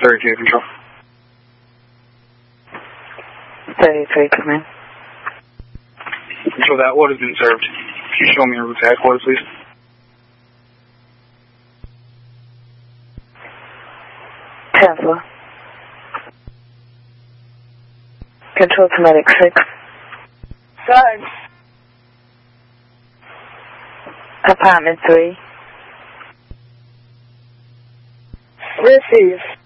32, control. 33, come in. Control, that load has been served. Can you show me your route to headquarters, please? Tesla. Control to medic 6. Sarge. Apartment 3. Received.